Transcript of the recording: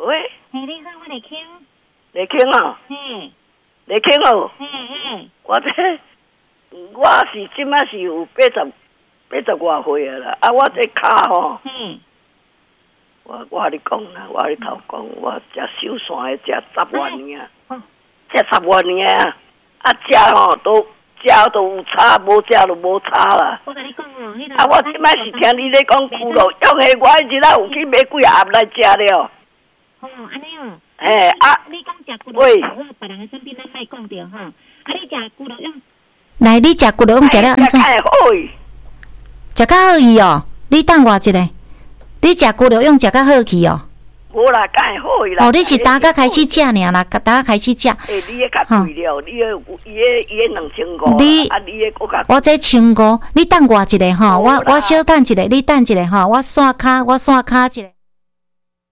喂， 嘿，你好，我来听。 来听哦， 嘿， 来听哦， 嘿嘿， 我是即摆是有80外岁啦，啊，我这骹吼， 嘿， 我甲你讲啦，我甲你头讲，我食手山的食10万年， 哦， 食10万年啊，啊食吼都有差，无食就无差啦。 我甲你讲哦，迄个。 啊，我即摆是听你咧讲牛肉，用的我迄日仔有去买几盒来食了。 哦，安尼哦。 嘿啊， 你讲食骨头，我别人的身边咱莫讲着吼。啊，你食骨头用。 来，你食骨头用食了安怎？ 食好伊。 食较好伊哦，你等我一下，你食骨头用食较好去哦。 无啦，敢会好伊啦。 哦，你是打甲开始食尔啦，打甲开始食。 你迄较贵了，你迄2500。 你啊，你迄搁较。 我这1500，你等我一下吼，我小等一下，你等一下吼，我刷卡一下。